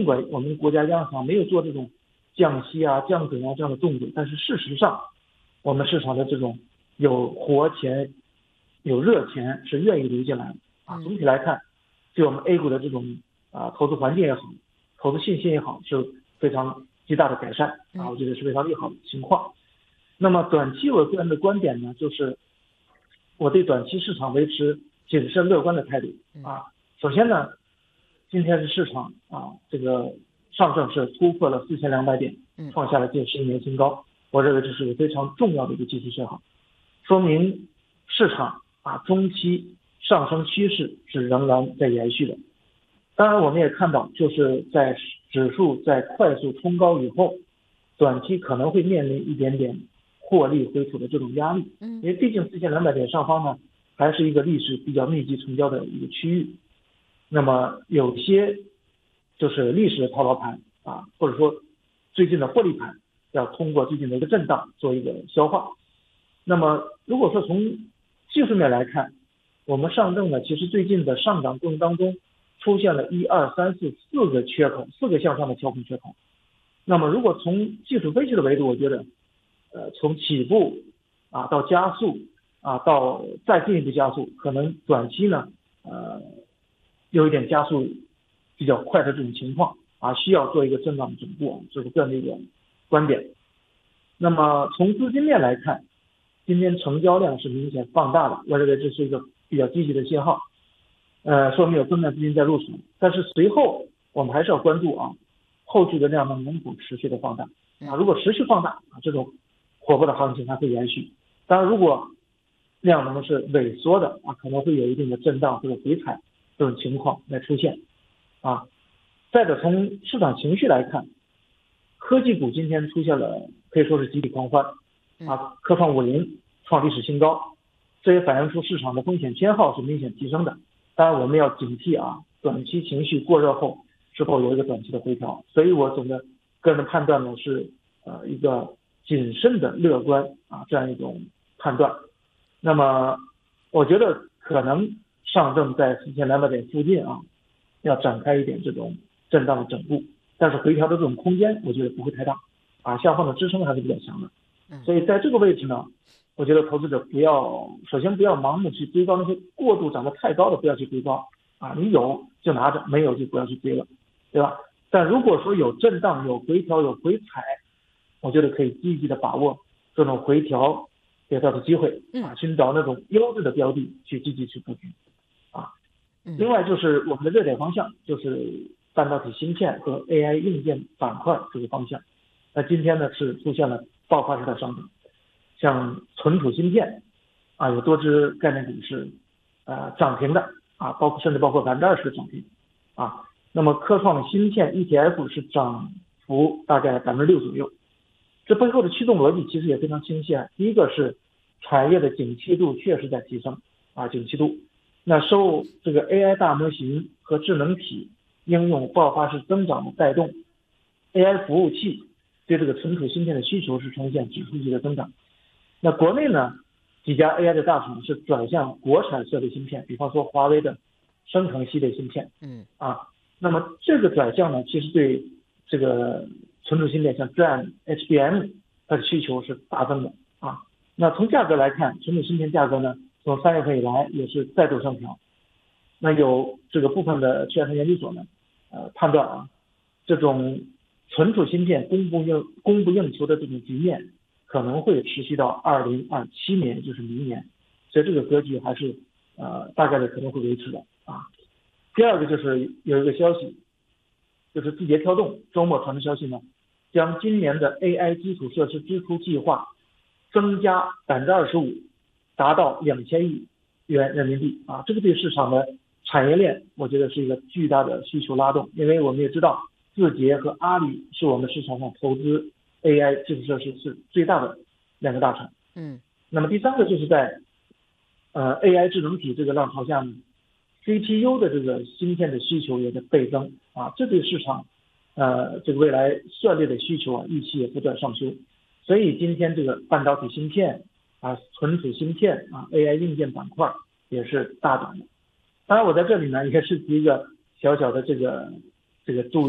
尽管我们国家央行没有做这种降息啊、降准啊这样的动作，但是事实上，我们市场的这种有活钱、有热钱是愿意流进来的啊。总体来看，对我们 A 股的这种投资环境也好，投资信心也好，是非常极大的改善啊，我觉得是非常利好的情况。那么短期我个人的观点呢，就是我对短期市场维持谨慎乐观的态度啊。首先呢，今天是市场这个上证是突破了4200点，创下了近11年新高。我认为这是个非常重要的一个技术信号，说明市场中期上升趋势是仍然在延续的。当然，我们也看到，就是在指数在快速冲高以后，短期可能会面临一点点获利回吐的这种压力，因为毕竟4200点上方呢，还是一个历史比较密集成交的一个区域。那么有些就是历史的套牢盘或者说最近的获利盘，要通过最近的一个震荡做一个消化。那么如果说从技术面来看，我们上证呢，其实最近的上涨过程当中出现了1、2、3、4、4个缺口，4个向上的跳空缺口。那么如果从技术分析的维度，我觉得从起步到加速到再进一步加速，可能短期呢有一点加速比较快的这种情况需要做一个震荡整固，这是个人的一个观点。那么从资金面来看，今天成交量是明显放大的，我认为这是一个比较积极的信号，说明有增量资金在入场。但是随后我们还是要关注后续的量能能否持续的放大如果持续放大这种火爆的行情还会延续。当然，如果量能是萎缩的可能会有一定的震荡或者回踩这种情况来出现再者，从市场情绪来看，科技股今天出现了可以说是集体狂欢科创50创历史新高，这也反映出市场的风险偏好是明显提升的。当然我们要警惕短期情绪过热后是否有一个短期的回调。所以我总的个人的判断呢是一个谨慎的乐观这样一种判断。那么我觉得可能上证在4200点附近要展开一点这种震荡的整固，但是回调的这种空间我觉得不会太大下方的支撑还是比较强的。所以在这个位置呢，我觉得投资者首先不要盲目去追高那些过度涨得太高的，不要去追高你有就拿着，没有就不要去追了，对吧？但如果说有震荡、有回调、有回踩，我觉得可以积极的把握这种回调跌到的机会寻找那种优质的标的去积极去布局另外就是我们的热点方向，就是半导体芯片和 AI 硬件板块这个方向。那今天呢是出现了爆发式的上涨，像存储芯片有多只概念股是涨停的甚至包括20%的涨停那么科创芯片 ETF 是涨幅大概6%左右。这背后的驱动逻辑其实也非常清晰第一个是产业的景气度确实在提升景气度。那受这个 AI 大模型和智能体应用爆发式增长的带动， AI 服务器对这个存储芯片的需求是呈现指数级的增长。那国内呢几家 AI 的大厂是转向国产设备芯片，比方说华为的生成系列芯片那么这个转向呢其实对这个存储芯片像 DRAM、HBM 它的需求是大增的那从价格来看，存储芯片价格呢从3月份以来也是再度上调。那有这个部分的券商研究所呢判断这种存储芯片供不应求的这种局面可能会持续到2027年，也就是明年。所以这个格局还是大概率可能会维持的第二个就是有一个消息，就是字节跳动周末传的消息呢，将今年的 AI 基础设施支出计划增加25%，达到2000亿元人民币这个对市场的产业链我觉得是一个巨大的需求拉动。因为我们也知道字节和阿里是我们市场上投资 AI 基础设施是最大的2个大厂那么第三个就是在AI 智能体这个浪潮下呢， CPU 的这个芯片的需求也在倍增这对市场这个未来算力的需求预期也不断上修。所以今天这个半导体芯片存储芯片AI 硬件板块也是大涨的。当然我在这里呢也是提一个小小的这个注意